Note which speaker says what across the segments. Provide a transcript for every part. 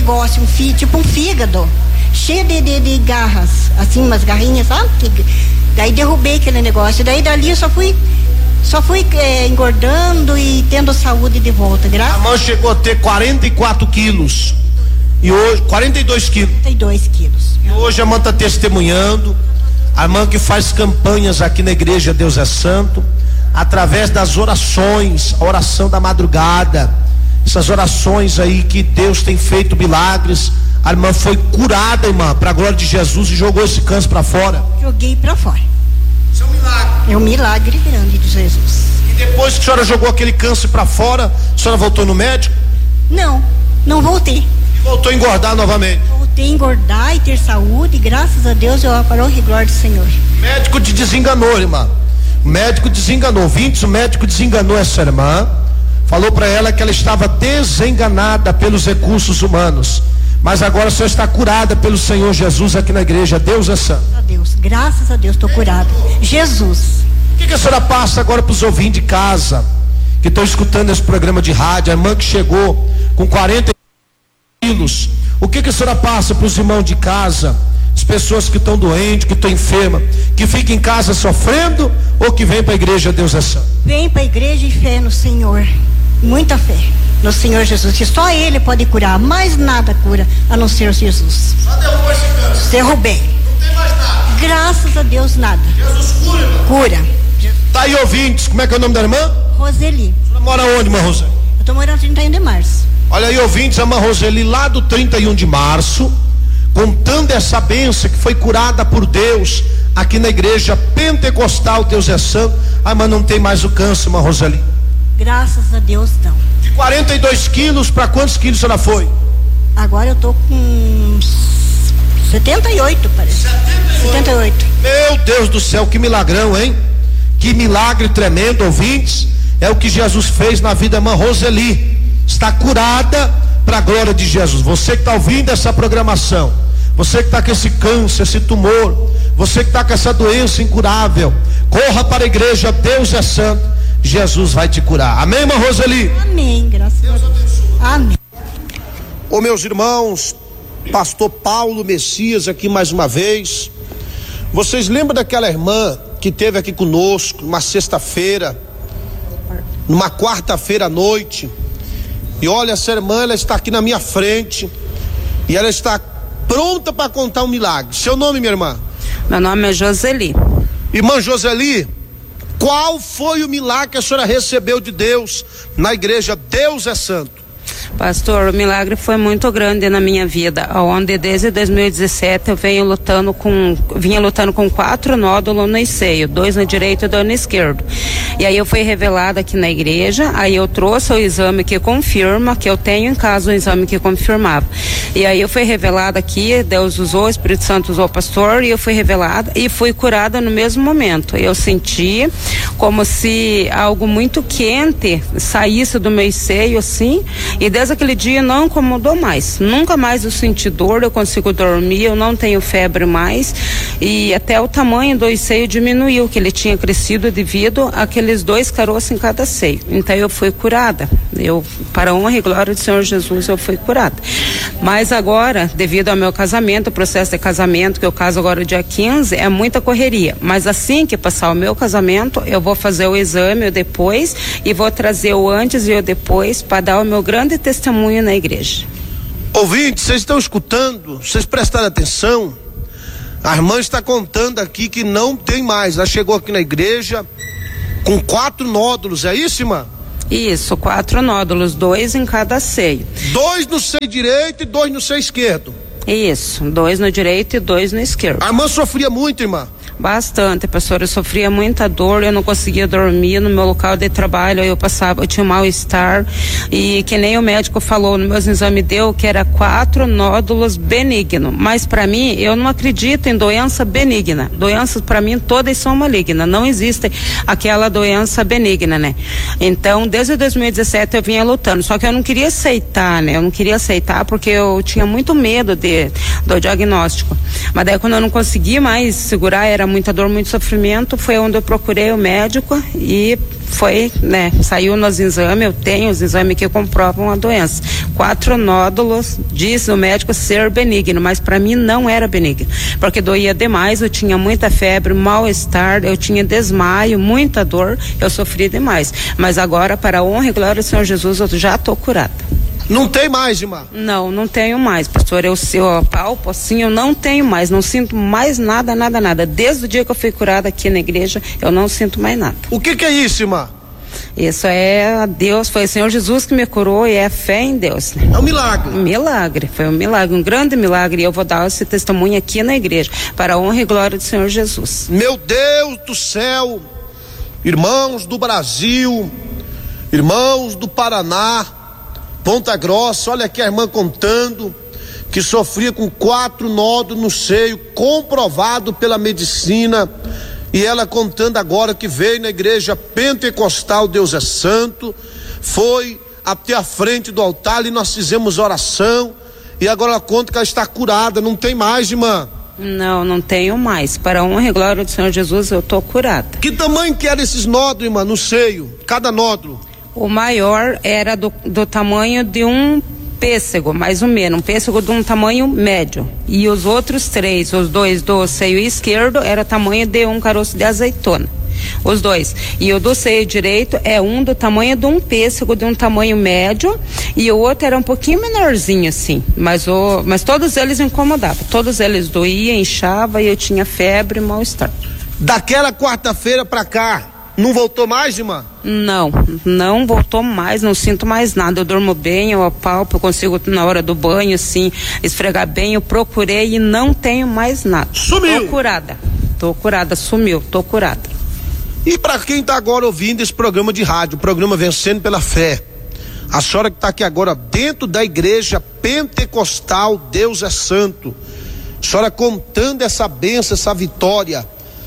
Speaker 1: negócio, tipo um fígado, cheio de garras, assim, umas garrinhas, sabe? Daí derrubei aquele negócio, daí dali eu só fui engordando e tendo saúde de volta, graças.
Speaker 2: A irmã chegou a ter 44 quilos. E hoje, 42 quilos.
Speaker 1: 42 quilos.
Speaker 2: E hoje a irmã está testemunhando. A irmã que faz campanhas aqui na igreja Deus é Santo, através das orações, a oração da madrugada, essas orações aí que Deus tem feito milagres. A irmã foi curada, irmã, para a glória de Jesus, e jogou esse câncer para fora.
Speaker 1: Joguei para fora.
Speaker 2: Isso é um milagre.
Speaker 1: É um milagre grande de Jesus.
Speaker 2: E depois que a senhora jogou aquele câncer para fora, a senhora voltou no médico?
Speaker 1: Não voltei.
Speaker 2: E voltou a engordar novamente?
Speaker 1: Voltei a engordar e ter saúde, e graças a Deus eu para honra e glória do Senhor.
Speaker 2: O médico te desenganou, irmã. O médico desenganou. Ouvintes, o médico desenganou essa irmã. Falou para ela que ela estava desenganada pelos recursos humanos. Mas agora a senhora está curada pelo Senhor Jesus aqui na igreja. Deus é santo.
Speaker 1: Graças a Deus, estou curada. Jesus.
Speaker 2: O que a senhora passa agora para os ouvintes de casa que estão escutando esse programa de rádio? A irmã que chegou com 40 quilos. O que a senhora passa para os irmãos de casa? As pessoas que estão doentes, que estão enfermas, que ficam em casa sofrendo, ou que vêm para a igreja Deus é santo? Vem
Speaker 1: para a igreja e fé no Senhor. Muita fé no Senhor Jesus, que só Ele pode curar, mais nada cura a não ser Jesus.
Speaker 2: Só derrubou esse câncer.
Speaker 1: Derrubei.
Speaker 2: Não tem mais nada.
Speaker 1: Graças a Deus, nada.
Speaker 2: Jesus cura, irmã.
Speaker 1: Cura.
Speaker 2: Tá aí, ouvintes, como é que é o nome da irmã?
Speaker 1: Roseli.
Speaker 2: Você mora onde, irmã Roseli?
Speaker 1: Eu tô morando no 31 de março.
Speaker 2: Olha aí, ouvintes, a irmã Roseli lá do 31 de março, contando essa bênção que foi curada por Deus aqui na igreja pentecostal Deus é Santo. A irmã não tem mais o câncer, irmã Roseli.
Speaker 1: Graças a Deus não.
Speaker 2: De 42 quilos, para quantos quilos a senhora foi?
Speaker 1: Agora eu tô com 78, parece. 78.
Speaker 2: Meu Deus do céu, que milagrão, hein? Que milagre tremendo, ouvintes. É o que Jesus fez na vida da irmã Roseli. Está curada para a glória de Jesus. Você que está ouvindo essa programação, você que está com esse câncer, esse tumor, você que está com essa doença incurável, corra para a igreja Deus é Santo. Jesus vai te curar. Amém, irmã Roseli?
Speaker 1: Amém, graças a Deus. Amém.
Speaker 2: Ô, meus irmãos, pastor Paulo Messias aqui mais uma vez. Vocês lembram daquela irmã que esteve aqui conosco numa sexta-feira, numa quarta-feira à noite? E olha, essa irmã, ela está aqui na minha frente e ela está pronta para contar um milagre. Seu nome, minha irmã?
Speaker 3: Meu nome é Joseli.
Speaker 2: Irmã Joseli, qual foi o milagre que a senhora recebeu de Deus na igreja Deus é Santo?
Speaker 3: Pastor, o milagre foi muito grande na minha vida, onde desde 2017 eu vinha lutando com 4 nódulos no seio, 2 no direito e 2 no esquerdo. E aí eu fui revelada aqui na igreja, aí eu trouxe o exame que confirma, que eu tenho em casa um exame que confirmava. E aí eu fui revelada aqui, Deus usou, o Espírito Santo usou o pastor, e eu fui revelada e fui curada no mesmo momento. Eu senti como se algo muito quente saísse do meu seio assim, e desde aquele dia não incomodou mais, nunca mais eu senti dor, eu consigo dormir, eu não tenho febre mais, e até o tamanho do seio diminuiu, que ele tinha crescido devido àqueles 2 caroços em cada seio. Então eu fui curada, para a honra e glória do Senhor Jesus, eu fui curada. Mas agora, devido ao meu casamento, o processo de casamento, que eu caso agora dia 15, é muita correria, mas assim que passar o meu casamento, eu vou fazer o exame, o depois, e vou trazer o antes e o depois, para dar o meu grande testemunho na igreja.
Speaker 2: Ouvintes, vocês estão escutando? Vocês prestaram atenção? A irmã está contando aqui que não tem mais. Ela chegou aqui na igreja com 4 nódulos, é isso, irmã?
Speaker 3: Isso, 4 nódulos, 2 em cada seio.
Speaker 2: 2 no seio direito e 2 no seio esquerdo.
Speaker 3: Isso, 2 no direito e 2 no esquerdo.
Speaker 2: A irmã sofria muito, irmã?
Speaker 3: Bastante, pastor, eu sofria muita dor, eu não conseguia dormir no meu local de trabalho, eu tinha um mal-estar, e que nem o médico falou, nos meus exames deu que era 4 nódulos benignos, mas para mim, eu não acredito em doença benigna, doenças para mim todas são malignas, não existe aquela doença benigna, né? Então, desde 2017 eu vinha lutando, só que eu não queria aceitar, né? Eu não queria aceitar porque eu tinha muito medo do diagnóstico, mas daí quando eu não conseguia mais segurar, era muita dor, muito sofrimento, foi onde eu procurei o médico e foi, saiu nos exames, eu tenho os exames que comprovam a doença. 4 nódulos, diz o médico ser benigno, mas para mim não era benigno, porque doía demais, eu tinha muita febre, mal-estar, eu tinha desmaio, muita dor, eu sofri demais. Mas agora, para a honra e glória do Senhor Jesus, eu já estou curada.
Speaker 2: Não tem mais, irmã?
Speaker 3: Não tenho mais, pastor. Eu palpo assim, eu não tenho mais, não sinto mais nada. Desde o dia que eu fui curada aqui na igreja, eu não sinto mais nada.
Speaker 2: O que é isso, irmã?
Speaker 3: Isso é Deus, foi o Senhor Jesus que me curou e é fé em Deus.
Speaker 2: É um milagre.
Speaker 3: Milagre, foi um milagre, um grande milagre, e eu vou dar esse testemunho aqui na igreja, para a honra e glória do Senhor Jesus.
Speaker 2: Meu Deus do céu, irmãos do Brasil, irmãos do Paraná, Ponta Grossa, olha aqui a irmã contando que sofria com 4 nódulos no seio, comprovado pela medicina, e ela contando agora que veio na igreja pentecostal Deus é Santo, foi até a frente do altar e nós fizemos oração, e agora ela conta que ela está curada. Não tem mais, irmã?
Speaker 3: Não tenho mais. Para a honra e glória do Senhor Jesus, eu estou curada.
Speaker 2: Que tamanho que eram esses nódulos, irmã, no seio? Cada nódulo?
Speaker 3: O maior era do tamanho de um pêssego, mais ou menos, um pêssego de um tamanho médio. E os outros 3, os 2 do seio esquerdo, era o tamanho de um caroço de azeitona. Os 2. E o do seio direito é um do tamanho de um pêssego, de um tamanho médio, e o outro era um pouquinho menorzinho assim. Mas todos eles incomodavam. Todos eles doíam, inchava, e eu tinha febre e mal-estar.
Speaker 2: Daquela quarta-feira pra cá, não voltou mais, irmã?
Speaker 3: Não voltou mais, não sinto mais nada. Eu durmo bem, eu apalpo, eu consigo na hora do banho, assim, esfregar bem. Eu procurei e não tenho mais nada.
Speaker 2: Sumiu!
Speaker 3: Tô curada, sumiu, tô curada.
Speaker 2: E para quem tá agora ouvindo esse programa de rádio, o programa Vencendo pela Fé, a senhora que tá aqui agora dentro da igreja pentecostal Deus é Santo, a senhora contando essa bênção, essa vitória,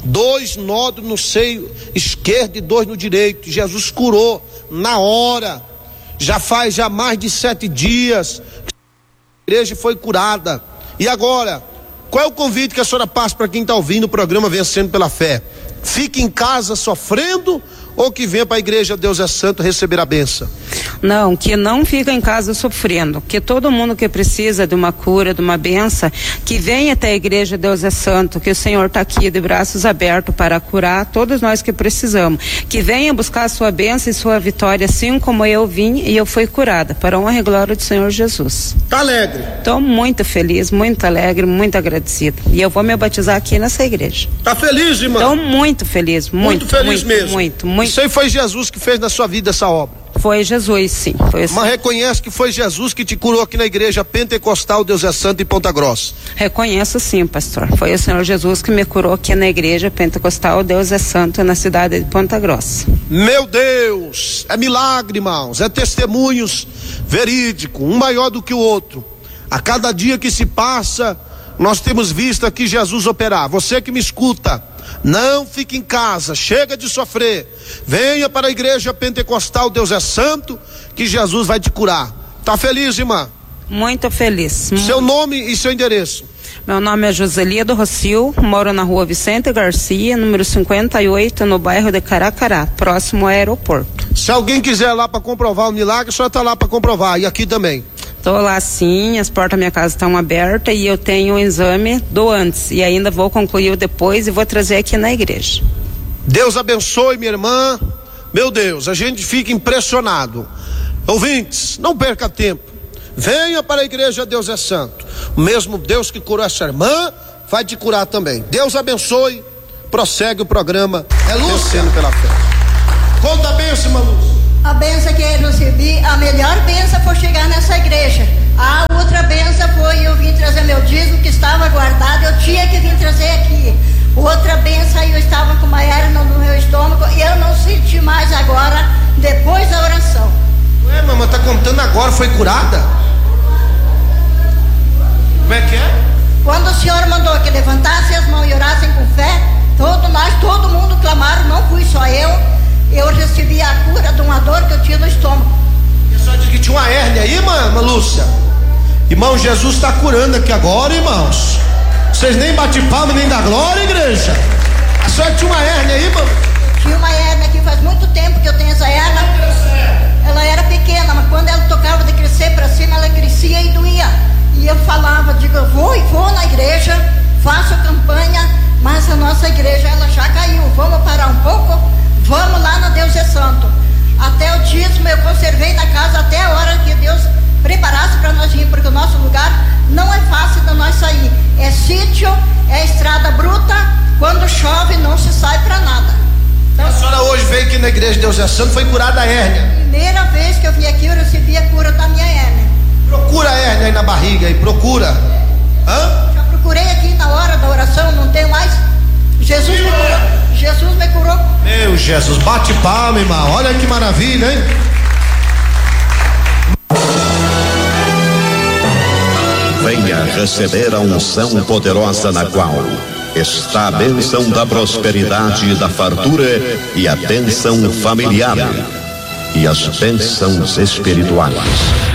Speaker 2: 2 nódulos no seio esquerdo e 2 no direito, Jesus curou na hora, já faz mais de 7 dias que a igreja foi curada. E agora, qual é o convite que a senhora passa para quem está ouvindo o programa Vencendo pela Fé? Fique em casa sofrendo ou que venha para a igreja Deus é Santo receber a bênção?
Speaker 3: Não, que não fica em casa sofrendo, que todo mundo que precisa de uma cura, de uma benção, que venha até a igreja Deus é Santo, que o Senhor está aqui de braços abertos para curar todos nós que precisamos, que venha buscar a sua bênção e sua vitória, assim como eu vim e eu fui curada, para a honra e glória do Senhor Jesus.
Speaker 2: Tá alegre?
Speaker 3: Estou muito feliz, muito alegre, muito agradecida, e eu vou me batizar aqui nessa igreja.
Speaker 2: Tá feliz, irmã?
Speaker 3: Estou muito feliz, muito
Speaker 2: feliz mesmo.
Speaker 3: Muito.
Speaker 2: Isso aí foi Jesus que fez na sua vida essa obra?
Speaker 3: Foi Jesus, sim.
Speaker 2: Mas reconhece que foi Jesus que te curou aqui na igreja pentecostal Deus é Santo em Ponta Grossa?
Speaker 3: Reconheço sim, pastor. Foi o Senhor Jesus que me curou aqui na igreja pentecostal Deus é Santo na cidade de Ponta Grossa.
Speaker 2: Meu Deus, é milagre, irmãos, é testemunhos verídicos, um maior do que o outro. A cada dia que se passa, nós temos visto aqui Jesus operar. Você que me escuta, não fique em casa, chega de sofrer, venha para a igreja pentecostal Deus é Santo, que Jesus vai te curar. Tá feliz, irmã?
Speaker 3: Muito feliz.
Speaker 2: Seu nome e seu endereço?
Speaker 3: Meu nome é Joselia do Rocio, moro na rua Vicente Garcia, número 58, no bairro de Caracará, próximo ao aeroporto.
Speaker 2: Se alguém quiser lá para comprovar o milagre, só tá lá para comprovar, e aqui também.
Speaker 3: Estou lá sim, as portas da minha casa estão abertas e eu tenho um exame do antes e ainda vou concluir o depois e vou trazer aqui na igreja.
Speaker 2: Deus abençoe, minha irmã. Meu Deus, a gente fica impressionado. Ouvintes, não perca tempo. Venha para a igreja Deus é Santo. O mesmo Deus que curou essa irmã vai te curar também. Deus abençoe. Prossegue o programa. É Lúcia pela Fé. Conta a bênção, Lúcia.
Speaker 1: A benção que eu recebi, a melhor benção foi chegar nessa igreja. A outra benção foi eu vim trazer meu dízimo que estava guardado, eu tinha que vir trazer aqui. Outra benção, eu estava com uma hérnia no meu estômago e eu não senti mais agora, depois da oração.
Speaker 2: Ué, mamãe, tá contando agora, foi curada? Como é que é?
Speaker 1: Quando o Senhor mandou que levantassem as mãos e orassem com fé, todo mundo clamaram, não fui só eu recebi a cura de uma dor que eu tinha no estômago.
Speaker 2: A senhora disse que tinha uma hérnia aí, irmã Lúcia? Irmão, Jesus está curando aqui agora, irmãos. Vocês nem batem palma nem dá glória, igreja. senhora tinha uma hérnia aí, mano?
Speaker 1: Tinha uma hérnia aqui, faz muito tempo que eu tenho essa hérnia. Ela era pequena, mas quando ela tocava de crescer para cima, ela crescia e doía. E eu falava, digo, eu vou na igreja, faço campanha, mas a nossa igreja ela já caiu. Vamos parar um pouco? Vamos lá na Deus é Santo. Até o dízimo eu conservei na casa até a hora que Deus preparasse para nós ir, porque o nosso lugar não é fácil de nós sair. É sítio, é estrada bruta, quando chove não se sai para nada. Então,
Speaker 2: a senhora hoje veio aqui na igreja Deus é Santo, foi curada da hérnia.
Speaker 1: Primeira vez que eu vim aqui eu recebi a cura da minha hérnia.
Speaker 2: Procura a hérnia aí na barriga aí, procura. Hã?
Speaker 1: Já procurei aqui na hora da oração, não tenho mais. Jesus me curou. Jesus me curou.
Speaker 2: Meu Jesus, bate palma, irmão. Olha que maravilha, hein?
Speaker 4: Venha receber a unção poderosa na qual está a bênção da prosperidade e da fartura e a bênção familiar e as bênçãos espirituais.